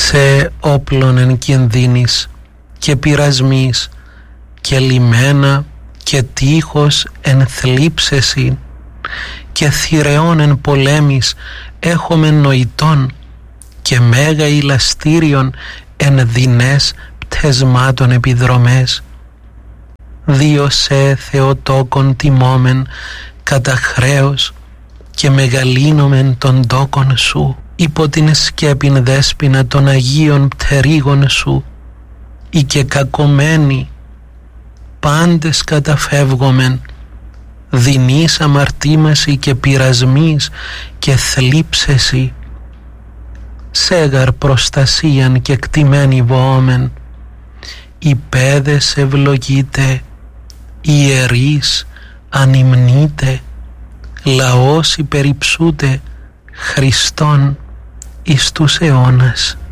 σε όπλων εν κινδύνης και πειρασμής και λιμένα και τείχος εν θλίψεσιν και θηρεών εν πολέμης έχομεν νοητών και μέγα ηλαστήριον εν δεινές πτεσμάτων επιδρομές. Δίο σε Θεοτόκον τιμόμεν κατά χρέος και μεγαλύνομεν των τόκων σου υπό την σκέπην δέσποινα των Αγίων πτερίγων σου ή και κακομένοι πάντες καταφεύγομεν δεινής αμαρτήμαση και πειρασμής και θλίψεση σέγαρ προστασίαν και κτημένη βοόμεν οι παιδες ευλογείτε ιερείς ανυμνείτε λαός υπερυψούτε Χριστόν εις τους αιώνας.